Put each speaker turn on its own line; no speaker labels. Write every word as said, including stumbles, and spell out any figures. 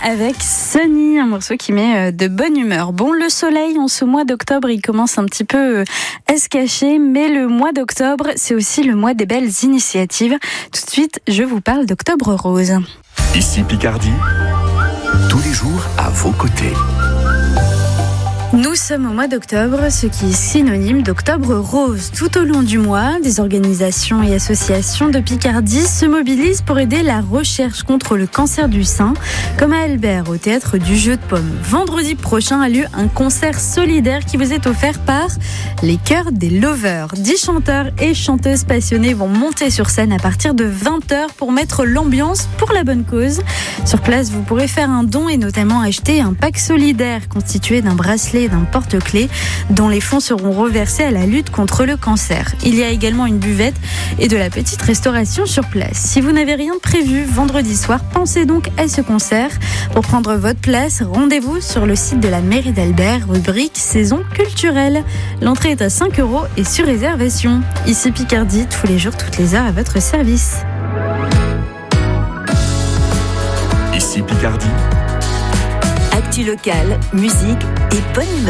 avec Sunny, un morceau qui met de bonne humeur. Bon, le soleil en ce mois d'octobre, il commence un petit peu à se cacher, mais le mois d'octobre, c'est aussi le mois des belles initiatives. Tout de suite, je vous parle d'Octobre Rose.
Ici Picardie, tous les jours à vos côtés.
Nous sommes au mois d'octobre, ce qui est synonyme d'Octobre Rose. Tout au long du mois, des organisations et associations de Picardie se mobilisent pour aider la recherche contre le cancer du sein, comme à Albert, au théâtre du Jeu de Paume. Vendredi prochain a lieu un concert solidaire qui vous est offert par les Chœurs des Lovers. Dix chanteurs et chanteuses passionnés vont monter sur scène à partir de vingt heures pour mettre l'ambiance pour la bonne cause. Sur place, vous pourrez faire un don et notamment acheter un pack solidaire constitué d'un bracelet et d'un porte-clés dont les fonds seront reversés à la lutte contre le cancer. Il y a également une buvette et de la petite restauration sur place. Si vous n'avez rien de prévu vendredi soir, pensez donc à ce concert. Pour prendre votre place, rendez-vous sur le site de la mairie d'Albert, rubrique saison culturelle. L'entrée est à cinq euros et sur réservation. Ici Picardie, tous les jours, toutes les heures à votre service.
Ici Picardie.
Actu local, musique et bonne humeur.